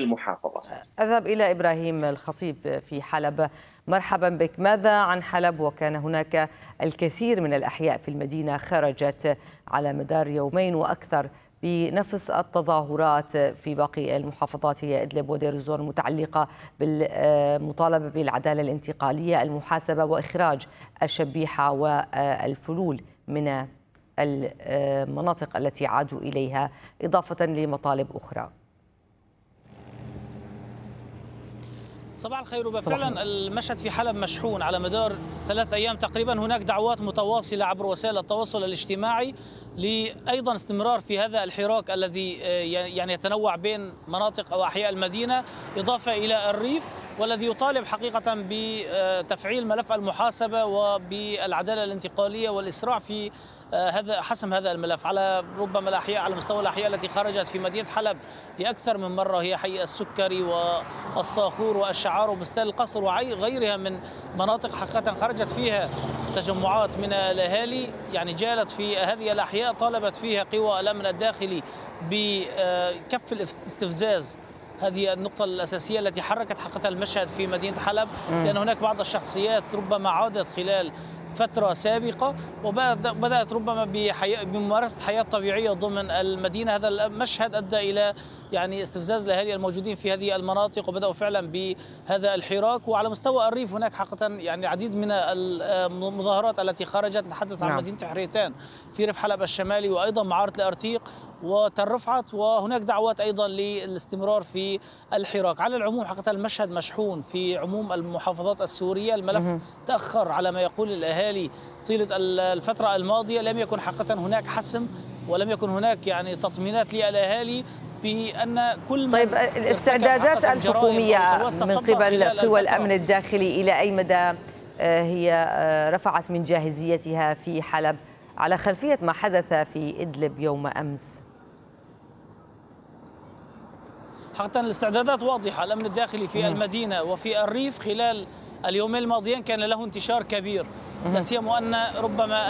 المحافظة. أذهب إلى إبراهيم الخطيب في حلب. مرحبا بك. ماذا عن حلب؟ وكان هناك الكثير من الأحياء في المدينة خرجت على مدار يومين وأكثر بنفس التظاهرات في باقي المحافظات، هي إدلب ودير الزور، المتعلقة بالمطالبة بالعدالة الانتقالية، المحاسبة وإخراج الشبيحة والفلول من المناطق التي عادوا إليها، إضافة لمطالب أخرى. صباح الخير. فعلا المشهد في حلب مشحون على مدار 3 أيام تقريبا. هناك دعوات متواصلة عبر وسائل التواصل الاجتماعي لأيضا استمرار في هذا الحراك الذي يعني يتنوع بين مناطق أو أحياء المدينة إضافة إلى الريف، والذي يطالب حقيقة بتفعيل ملف المحاسبة وبالعدالة الانتقالية والإسراع في حسم هذا الملف على ربما الأحياء، على مستوى الأحياء التي خرجت في مدينة حلب لأكثر من مرة، هي حي السكري والصاخور والشعار وبستان القصر وغيرها من مناطق حقيقة خرجت فيها تجمعات من الأهالي، يعني جالت في هذه الأحياء طالبت فيها قوى الأمن الداخلي بكف الاستفزاز. هذه النقطة الأساسية التي حركت حقيقة المشهد في مدينة حلب، لأن هناك بعض الشخصيات ربما عادت خلال فترة سابقة وبدأت ربما بممارسة حياة طبيعية ضمن المدينة. هذا المشهد أدى إلى يعني استفزاز الأهالي الموجودين في هذه المناطق، وبدأوا فعلا بهذا الحراك. وعلى مستوى الريف هناك حقيقة يعني العديد من المظاهرات التي خرجت. نتحدث عن مدينة حريتان في ريف حلب الشمالي، وأيضا معارة الأرتيق وتل رفعت، وهناك دعوات أيضا للاستمرار في الحراك. على العموم حقيقة المشهد مشحون في عموم المحافظات السورية. الملف تأخر على ما يقول الأهالي طيلة الفترة الماضية، لم يكن حقيقة هناك حسم ولم يكن هناك يعني تطمينات للأهالي بأن كل طيب الاستعدادات الحكومية من قبل قوى الأمن الداخلي إلى أي مدى هي رفعت من جاهزيتها في حلب على خلفية ما حدث في إدلب يوم أمس؟ حقيقة الاستعدادات واضحة. الأمن الداخلي في المدينة وفي الريف خلال اليومين الماضيين كان له انتشار كبير، لا سيما أن ربما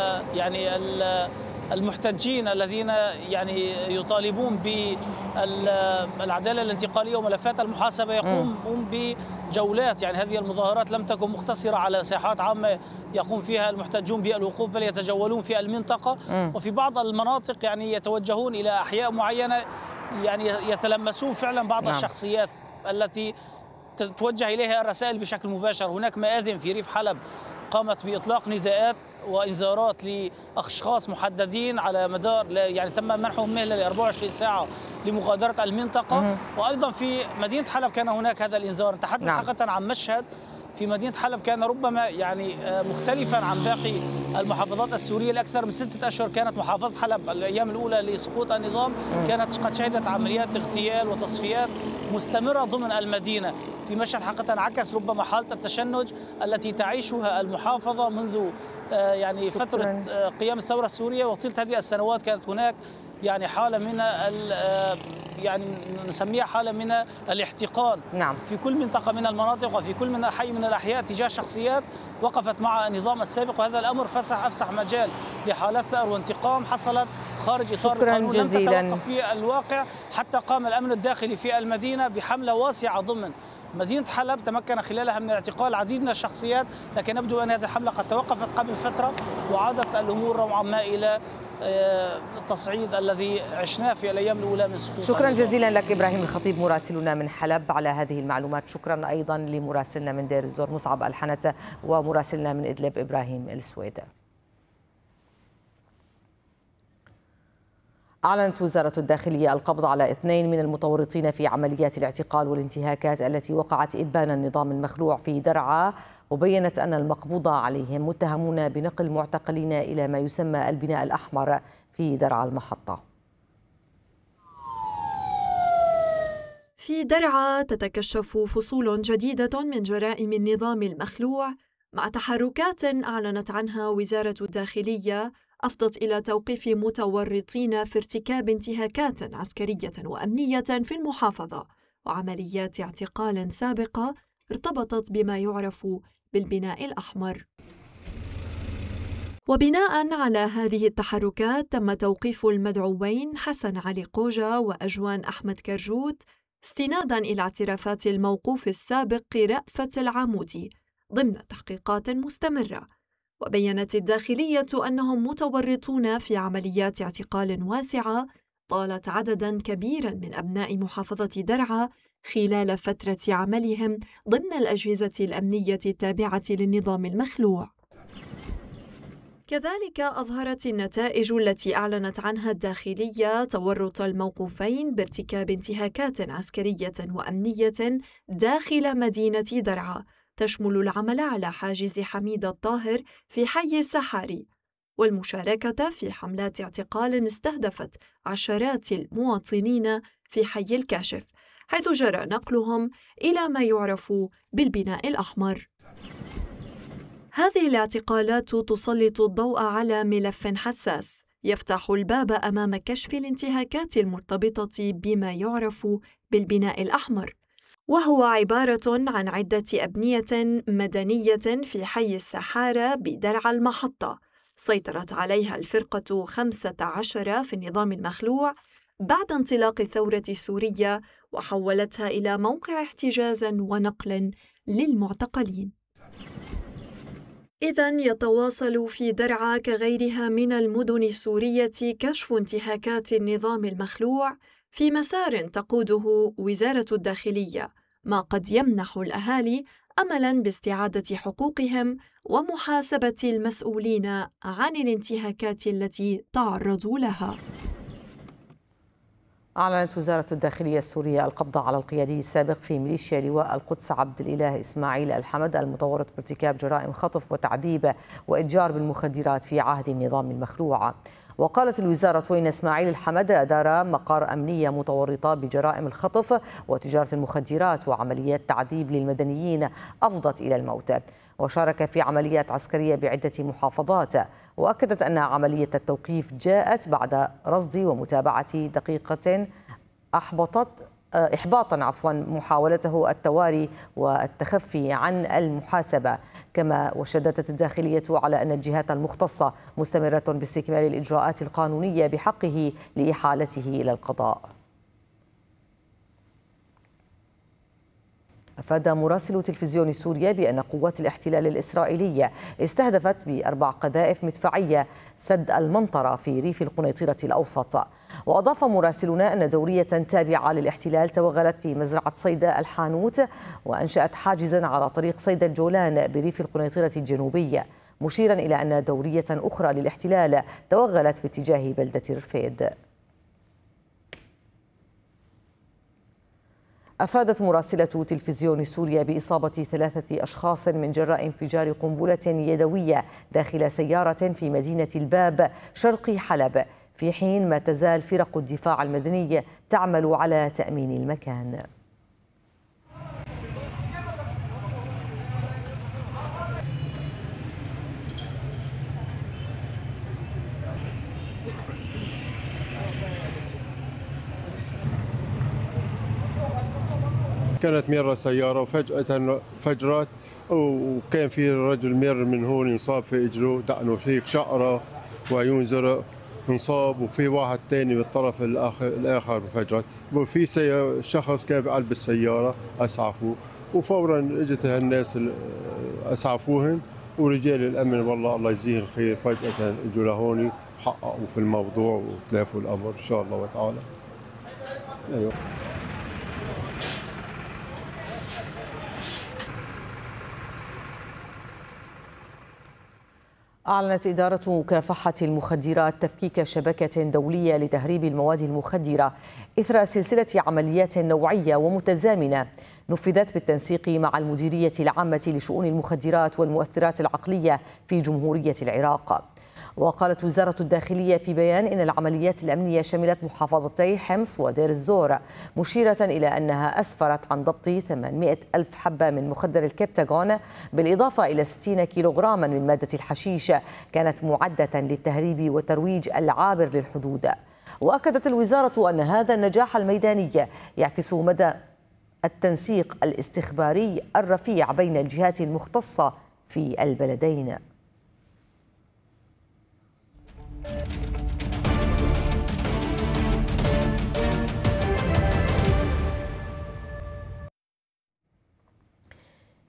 المحتجين الذين يعني يطالبون بالعدالة الانتقالية وملفات المحاسبة يقوم بجولات. يعني هذه المظاهرات لم تكن مقتصرة على ساحات عامة يقوم فيها المحتجون بالوقوف، بل يتجولون في المنطقة، وفي بعض المناطق يعني يتوجهون إلى أحياء معينة، يعني يتلمسون فعلا بعض الشخصيات التي توجه إليها الرسائل بشكل مباشر. هناك مآذن في ريف حلب قامت بإطلاق نداءات وإنذارات لأشخاص محددين على مدار، يعني تم منحهم مهلة ل 24 ساعة لمغادرة المنطقة. وأيضا في مدينة حلب كان هناك هذا الإنذار. نتحدث حقيقة عن مشهد في مدينة حلب كان ربما يعني مختلفا عن باقي المحافظات السورية. لأكثر من 6 أشهر كانت محافظة حلب الأيام الأولى لسقوط النظام كانت قد شهدت عمليات اغتيال وتصفيات مستمرة ضمن المدينة، في مشهد حقيقة عكس ربما حالة التشنج التي تعيشها المحافظة منذ يعني فترة قيام الثورة السورية. وطيلة هذه السنوات كانت هناك يعني حالة من يعني نسميها حالة من الاحتقان في كل منطقة من المناطق وفي كل من حي من الأحياء تجاه شخصيات وقفت مع النظام السابق، وهذا الأمر أفسح مجال لحالات ثأر وانتقام حصلت خارج إطار القانون. لم تتوقف في الواقع حتى قام الأمن الداخلي في المدينة بحملة واسعة ضمن مدينة حلب تمكن خلالها من اعتقال العديد من الشخصيات، لكن يبدو أن هذه الحملة قد توقفت قبل فترة وعادت الأمور نوعا ما إلى التصعيد الذي عشناه في الأيام الأولى من سقوط. شكرا جزيلا لك إبراهيم الخطيب مراسلنا من حلب على هذه المعلومات. شكرا أيضا لمراسلنا من دير الزور مصعب الحنتة ومراسلنا من إدلب إبراهيم السويدة. أعلنت وزارة الداخلية القبض على 2 من المتورطين في عمليات الاعتقال والانتهاكات التي وقعت إبان النظام المخلوع في درعا، وبينت أن المقبوض عليهم متهمون بنقل معتقلين إلى ما يسمى البناء الأحمر في درعا المحطة. في درعا تتكشف فصول جديدة من جرائم النظام المخلوع مع تحركات أعلنت عنها وزارة الداخلية أفضت إلى توقيف متورطين في ارتكاب انتهاكات عسكرية وأمنية في المحافظة وعمليات اعتقال سابقة ارتبطت بما يعرف بالبناء الأحمر. وبناء على هذه التحركات تم توقيف المدعوين حسن علي قوجة وأجوان أحمد كرجوت استناداً إلى اعترافات الموقوف السابق رأفت العامودي ضمن تحقيقات مستمرة. وبيّنت الداخلية أنهم متورطون في عمليات اعتقال واسعة طالت عدداً كبيراً من أبناء محافظة درعا خلال فترة عملهم ضمن الأجهزة الأمنية التابعة للنظام المخلوع. كذلك أظهرت النتائج التي أعلنت عنها الداخلية تورط الموقوفين بارتكاب انتهاكات عسكرية وأمنية داخل مدينة درعا، تشمل العمل على حاجز حميد الطاهر في حي السحاري، والمشاركة في حملات اعتقال استهدفت عشرات المواطنين في حي الكاشف، حيث جرى نقلهم إلى ما يعرف بالبناء الأحمر. هذه الاعتقالات تسلط الضوء على ملف حساس يفتح الباب أمام كشف الانتهاكات المرتبطة بما يعرف بالبناء الأحمر، وهو عبارة عن عدة أبنية مدنية في حي السحارة بدرعا المحطة سيطرت عليها الفرقة 15 في النظام المخلوع بعد انطلاق الثورة السورية، وحولتها إلى موقع احتجاز ونقل للمعتقلين. إذن يتواصل في درعا كغيرها من المدن السورية كشف انتهاكات النظام المخلوع في مسار تقوده وزارة الداخلية، ما قد يمنح الأهالي أملاً باستعادة حقوقهم ومحاسبة المسؤولين عن الانتهاكات التي تعرضوا لها. أعلنت وزارة الداخلية السورية القبض على القيادي السابق في ميليشيا لواء القدس عبد الإله إسماعيل الحمد المتورط بارتكاب جرائم خطف وتعذيب وإتجار بالمخدرات في عهد النظام المخلوع. وقالت الوزارة إن إسماعيل الحمد أدار مقار أمنية متورطة بجرائم الخطف وتجارة المخدرات وعمليات تعذيب للمدنيين أفضت إلى الموت، وشارك في عمليات عسكرية بعدة محافظات. وأكدت أن عملية التوقيف جاءت بعد رصد ومتابعة دقيقة إحباطا محاولته التواري والتخفي عن المحاسبة. كما وشددت الداخلية على أن الجهات المختصة مستمرة باستكمال الإجراءات القانونية بحقه لإحالته إلى القضاء. أفاد مراسل تلفزيون سوريا بأن قوات الاحتلال الإسرائيلية استهدفت ب4 قذائف مدفعية سد المنطرة في ريف القنيطرة الأوسط. وأضاف مراسلنا أن دورية تابعة للاحتلال توغلت في مزرعة صيد الحانوت وأنشأت حاجزا على طريق صيد الجولان بريف القنيطرة الجنوبية، مشيرا إلى أن دورية أخرى للاحتلال توغلت باتجاه بلدة رفيد. أفادت مراسلة تلفزيون سوريا بإصابة 3 أشخاص من جراء انفجار قنبلة يدوية داخل سيارة في مدينة الباب شرق حلب، في حين ما تزال فرق الدفاع المدني تعمل على تأمين المكان. كانت مرة سيارة وفجأة فجرت، وكان في رجل مر من هون انصاب في اجره، دقنه هيك شقرة وعيون زرق انصاب، وفي واحد تاني بالطرف الآخر فجرت، وفي شخص كان بقلب السيارة أسعفوه، وفورا اجت هالناس أسعفوهن، ورجال الأمن والله الله يجزيهم الخير فجأة اجوا لهون حققوا في الموضوع وتلافوا الأمر إن شاء الله وتعالى. أيوه. أعلنت إدارة مكافحة المخدرات تفكيك شبكة دولية لتهريب المواد المخدرة إثر سلسلة عمليات نوعية ومتزامنة نفذت بالتنسيق مع المديرية العامة لشؤون المخدرات والمؤثرات العقلية في جمهورية العراق. وقالت وزارة الداخلية في بيان إن العمليات الأمنية شملت محافظتي حمص ودير الزور، مشيرة إلى أنها أسفرت عن ضبط 800 ألف حبة من مخدر الكبتاغون، بالإضافة إلى 60 كيلوغراما من مادة الحشيش كانت معدة للتهريب والترويج العابر للحدود. وأكدت الوزارة أن هذا النجاح الميداني يعكس مدى التنسيق الاستخباري الرفيع بين الجهات المختصة في البلدين.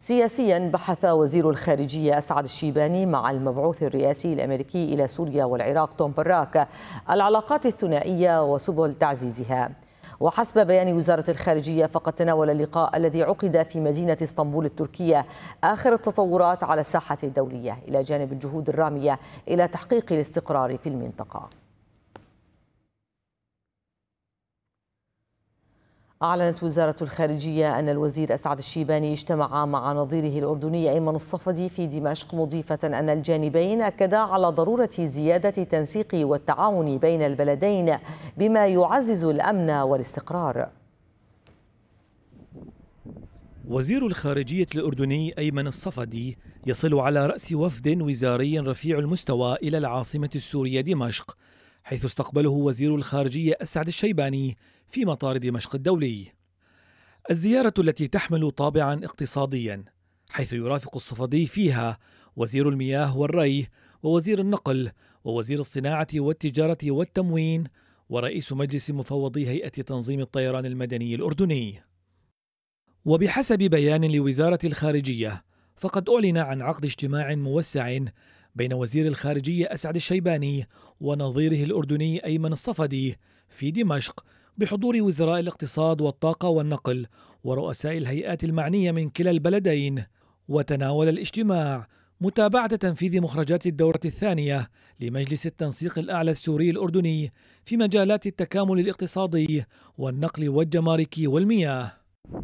سياسيا، بحث وزير الخارجية أسعد الشيباني مع المبعوث الرئاسي الأمريكي إلى سوريا والعراق توم براك العلاقات الثنائية وسبل تعزيزها. وحسب بيان وزارة الخارجية، فقد تناول اللقاء الذي عقد في مدينة اسطنبول التركية آخر التطورات على الساحة الدولية، إلى جانب الجهود الرامية إلى تحقيق الاستقرار في المنطقة. أعلنت وزارة الخارجية أن الوزير أسعد الشيباني اجتمع مع نظيره الأردني أيمن الصفدي في دمشق، مضيفة أن الجانبين أكدا على ضرورة زيادة التنسيق والتعاون بين البلدين بما يعزز الأمن والاستقرار. وزير الخارجية الأردني أيمن الصفدي يصل على رأس وفد وزاري رفيع المستوى إلى العاصمة السورية دمشق، حيث استقبله وزير الخارجية أسعد الشيباني في مطار دمشق الدولي. الزيارة التي تحمل طابعا اقتصاديا، حيث يرافق الصفدي فيها وزير المياه والري ووزير النقل ووزير الصناعة والتجارة والتموين ورئيس مجلس مفوضي هيئة تنظيم الطيران المدني الأردني. وبحسب بيان لوزارة الخارجية، فقد أعلن عن عقد اجتماع موسع بين وزير الخارجية أسعد الشيباني ونظيره الأردني أيمن الصفدي في دمشق، بحضور وزراء الاقتصاد والطاقة والنقل ورؤساء الهيئات المعنية من كلا البلدين. وتناول الاجتماع متابعة تنفيذ مخرجات الدورة الثانية لمجلس التنسيق الأعلى السوري الأردني في مجالات التكامل الاقتصادي والنقل والجمارك والمياه.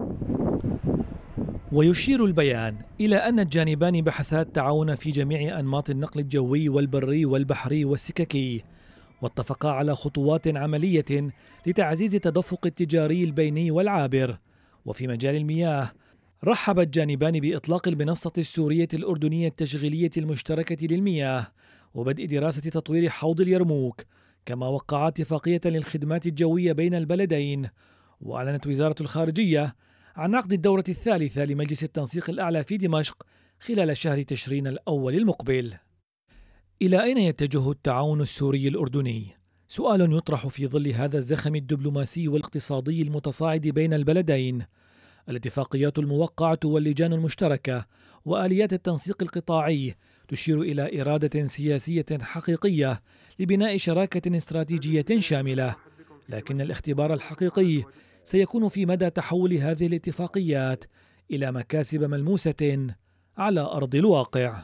ويشير البيان إلى أن الجانبان بحثا التعاون في جميع أنماط النقل الجوي والبري والبحري والسككي، واتفقا على خطوات عملية لتعزيز التدفق التجاري البيني والعابر. وفي مجال المياه، رحب الجانبان بإطلاق المنصة السورية الأردنية التشغيلية المشتركة للمياه وبدء دراسة تطوير حوض اليرموك، كما وقعا اتفاقية للخدمات الجوية بين البلدين. وأعلنت وزارة الخارجية عن عقد الدورة الثالثة لمجلس التنسيق الأعلى في دمشق خلال شهر تشرين الأول المقبل. إلى أين يتجه التعاون السوري الأردني؟ سؤال يطرح في ظل هذا الزخم الدبلوماسي والاقتصادي المتصاعد بين البلدين. الاتفاقيات الموقعة واللجان المشتركة وآليات التنسيق القطاعي تشير إلى إرادة سياسية حقيقية لبناء شراكة استراتيجية شاملة، لكن الاختبار الحقيقي سيكون في مدى تحول هذه الاتفاقيات إلى مكاسب ملموسة على أرض الواقع.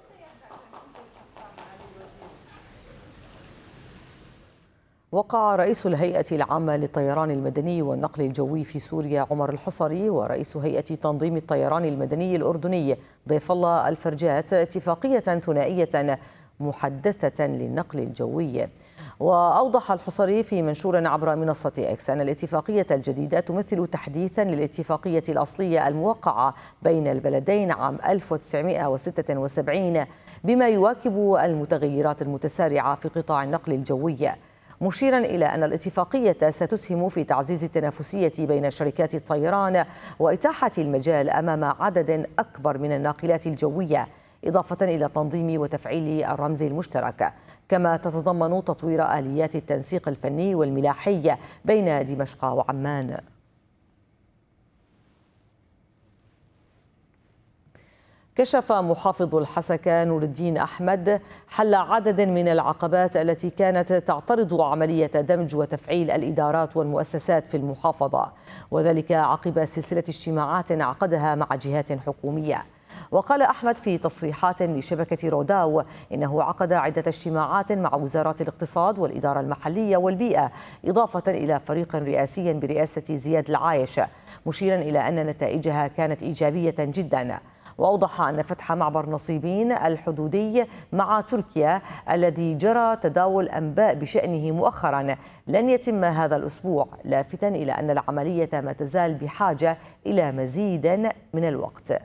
وقع رئيس الهيئة العامة للطيران المدني والنقل الجوي في سوريا عمر الحصري ورئيس هيئة تنظيم الطيران المدني الأردني ضيف الله الفرجات اتفاقية ثنائية محدثة للنقل الجوي. وأوضح الحصري في منشور عبر منصة إكس أن الاتفاقية الجديدة تمثل تحديثا للاتفاقية الأصلية الموقعة بين البلدين عام 1976 بما يواكب المتغيرات المتسارعة في قطاع النقل الجوي، مشيرا إلى أن الاتفاقية ستسهم في تعزيز التنافسية بين شركات الطيران وإتاحة المجال أمام عدد أكبر من الناقلات الجوية، إضافة إلى تنظيم وتفعيل الرمز المشترك. كما تتضمن تطوير آليات التنسيق الفني والملاحي بين دمشق وعمان. كشف محافظ الحسكة نور الدين أحمد حل عدد من العقبات التي كانت تعترض عملية دمج وتفعيل الإدارات والمؤسسات في المحافظة، وذلك عقب سلسلة اجتماعات عقدها مع جهات حكومية. وقال أحمد في تصريحات لشبكة روداو إنه عقد عدة اجتماعات مع وزارات الاقتصاد والإدارة المحلية والبيئة، إضافة إلى فريق رئاسي برئاسة زياد العايش، مشيرا إلى أن نتائجها كانت إيجابية جدا. وأوضح أن فتح معبر نصيبين الحدودي مع تركيا الذي جرى تداول أنباء بشأنه مؤخرا لن يتم هذا الأسبوع، لافتا إلى أن العملية ما تزال بحاجة إلى مزيد من الوقت.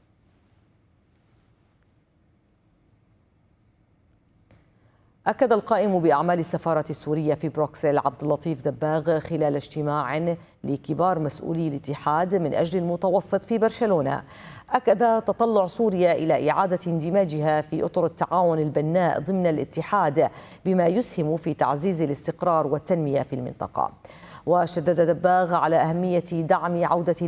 أكد القائم بأعمال السفارة السورية في بروكسل عبد اللطيف دباغ خلال اجتماع لكبار مسؤولي الاتحاد من أجل المتوسط في برشلونة، أكد تطلع سوريا إلى إعادة اندماجها في أطر التعاون البناء ضمن الاتحاد بما يسهم في تعزيز الاستقرار والتنمية في المنطقة. وشدد دباغ على أهمية دعم عودة